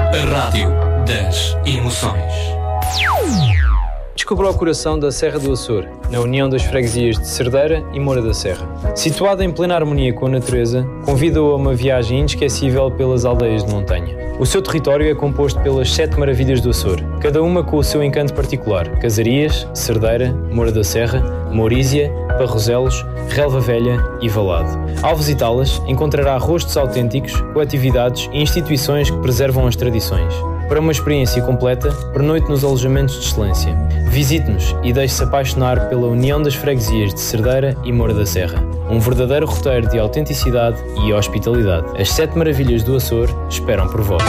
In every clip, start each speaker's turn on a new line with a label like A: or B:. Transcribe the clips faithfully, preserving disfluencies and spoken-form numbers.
A: A rádio das emoções.
B: Descubra o coração da Serra do Açor, na união das freguesias de Cerdeira e Moura da Serra. Situada em plena harmonia com a natureza, convida-o a uma viagem inesquecível pelas aldeias de montanha. O seu território é composto pelas sete maravilhas do Açor, cada uma com o seu encanto particular: Casarias, Cerdeira, Moura da Serra, Mourísia, Barroselos, Relva Velha e Valado. Ao visitá-las, encontrará rostos autênticos, coletividades e instituições que preservam as tradições. Para uma experiência completa, pernoite nos alojamentos de excelência. Visite-nos e deixe-se apaixonar pela união das freguesias de Cerdeira e Moura da Serra. Um verdadeiro roteiro de autenticidade e hospitalidade. As sete maravilhas do Açor esperam por vós.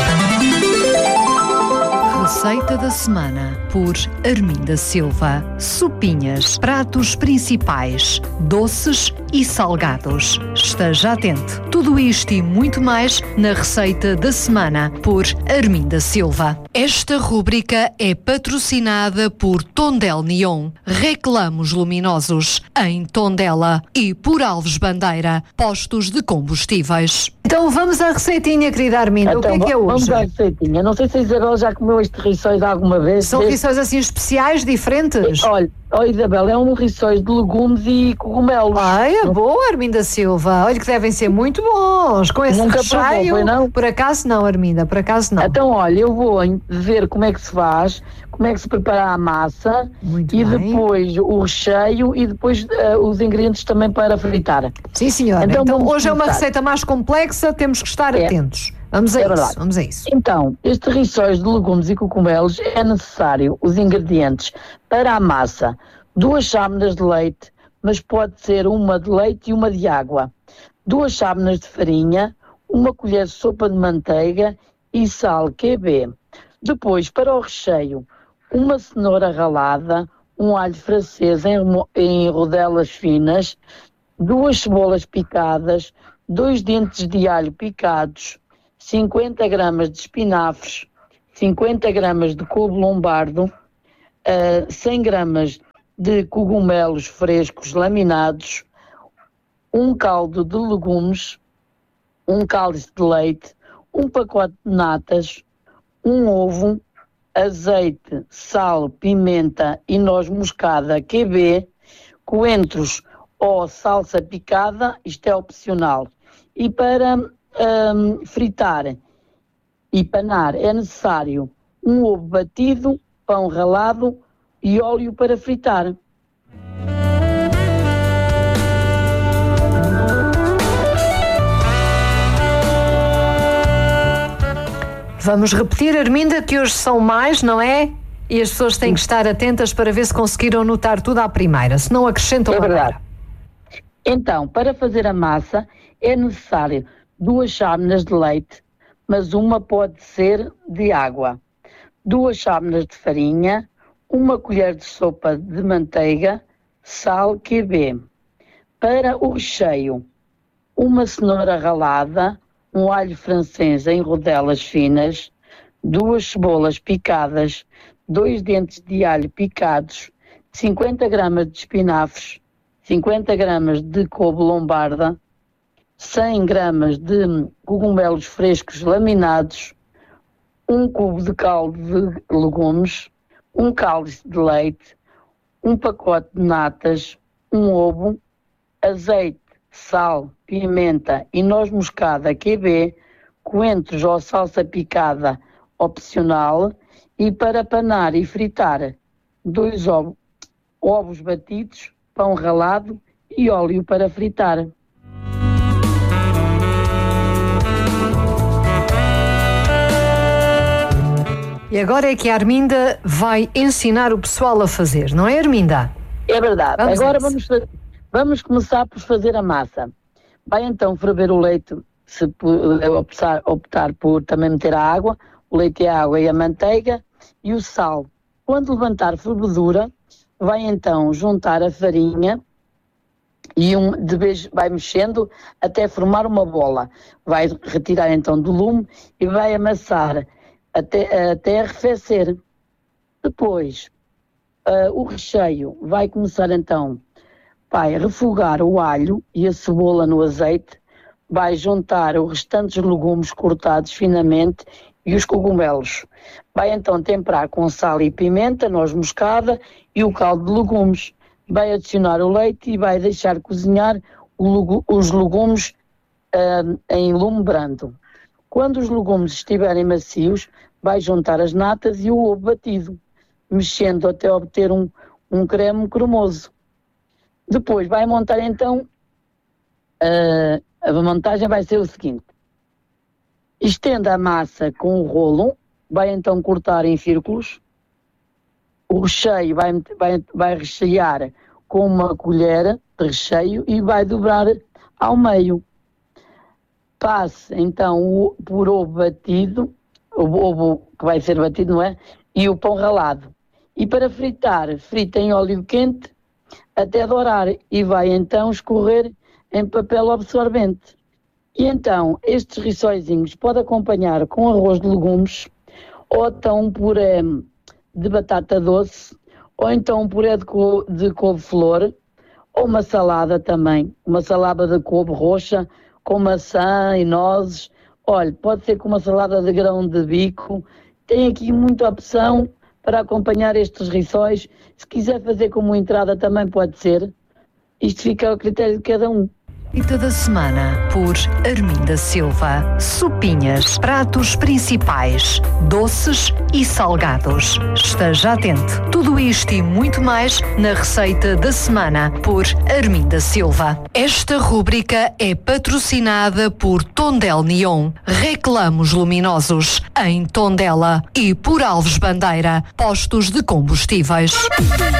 C: Receita da semana por Arminda Silva. Sopinhas, pratos principais, doces e salgados. Esteja atento. Tudo isto e muito mais na Receita da semana por Arminda Silva. Esta rúbrica é patrocinada por Tondela Neon, reclamos luminosos em Tondela, e por Alves Bandeira, postos de combustíveis. Então vamos à receitinha, querida Arminda. Então, o que é que é hoje?
D: Vamos à receitinha. Não sei se a Isabel já comeu este rissóis alguma vez.
C: São
D: desde...
C: rissóis assim especiais, diferentes?
D: Olha, oh Isabel, é um rissóis de legumes e cogumelos.
C: Ai, é boa, Arminda Silva. Olha que devem ser muito bons. Com esse
D: Nunca
C: recheio.
D: provou, não?
C: Por acaso não, Arminda, por acaso não.
D: Então, olha, eu vou ver como é que se faz, como é que se prepara a massa.
C: Muito
D: e
C: bem.
D: depois o recheio e depois uh, os ingredientes também para fritar.
C: Sim, senhora.
D: Então,
C: Então,
D: vamos
C: hoje é uma
D: começar.
C: receita mais complexa, temos que estar
D: É.
C: atentos. Vamos a
D: É
C: isso,
D: verdade.
C: vamos a isso.
D: Então, este rissóis de legumes e cogumelos é necessário os ingredientes para a massa: duas chávenas de leite, mas pode ser uma de leite e uma de água, duas chávenas de farinha, uma colher de sopa de manteiga e sal Q B. Depois, para o recheio, uma cenoura ralada, um alho francês em, remo- em rodelas finas, duas cebolas picadas, dois dentes de alho picados, cinquenta gramas de espinafres, cinquenta gramas de couve lombardo, uh, cem gramas de cogumelos frescos laminados, um caldo de legumes, um cálice de leite, um pacote de natas, um ovo, azeite, sal, pimenta e noz moscada Q B, coentros ou salsa picada, isto é opcional. E para hum, fritar e panar é necessário um ovo batido, pão ralado e óleo para fritar.
C: Vamos repetir, Arminda, que hoje são mais, não é? E as pessoas têm que estar atentas para ver se conseguiram notar tudo à primeira, se não acrescentam
D: É
C: agora.
D: verdade. Então, para fazer a massa é necessário duas chávenas de leite, mas uma pode ser de água, duas chávenas de farinha, uma colher de sopa de manteiga, sal Q B. Para o recheio, uma cenoura ralada, um alho francês em rodelas finas, duas cebolas picadas, dois dentes de alho picados, cinquenta gramas de espinafres, cinquenta gramas de couve lombarda, cem gramas de cogumelos frescos laminados, um cubo de caldo de legumes, um cálice de leite, um pacote de natas, um ovo, azeite, sal, pimenta e noz moscada Q B, coentros ou salsa picada opcional, e para panar e fritar, dois ovos, ovos batidos, pão ralado e óleo para fritar.
C: E agora é que a Arminda vai ensinar o pessoal a fazer, não é, Arminda?
D: É verdade.
C: Vamos
D: Agora
C: a
D: vamos, fa- vamos começar por fazer a massa. Vai então ferver o leite, se pu- optar, optar por também meter a água, o leite e a água e a manteiga e o sal. Quando levantar fervedura, vai então juntar a farinha e um, de vez vai mexendo até formar uma bola. Vai retirar então do lume e vai amassar até, até arrefecer. Depois, uh, o recheio vai começar então, vai refogar o alho e a cebola no azeite, vai juntar os restantes legumes cortados finamente e os cogumelos. Vai então temperar com sal e pimenta, noz moscada e o caldo de legumes. Vai adicionar o leite e vai deixar cozinhar o, os legumes uh, em lume brando. Quando os legumes estiverem macios, vai juntar as natas e o ovo batido, mexendo até obter um, um creme cremoso. Depois vai montar então, uh, a montagem vai ser o seguinte: estenda a massa com o rolo, vai então cortar em círculos, o recheio vai, vai, vai rechear com uma colher de recheio e vai dobrar ao meio. Passe então o, por ovo batido, o ovo que vai ser batido, não é? E o pão ralado. E para fritar, frita em óleo quente até dourar e vai então escorrer em papel absorvente. E então estes rissóizinhos pode acompanhar com arroz de legumes, ou então um puré de batata doce, ou então um puré de, co- de couve-flor, ou uma salada também, uma salada de couve roxa, com maçã e nozes. Olha, pode ser com uma salada de grão de bico. Tem aqui muita opção para acompanhar estes rissóis. Se quiser fazer como entrada também pode ser. Isto fica ao critério de cada um.
C: Receita da semana por Arminda Silva. Sopinhas, pratos principais, doces e salgados. Esteja atento. Tudo isto e muito mais na receita da semana por Arminda Silva. Esta rúbrica é patrocinada por Tondela Neon, Reclamos Luminosos em Tondela, e por Alves Bandeira, postos de combustíveis.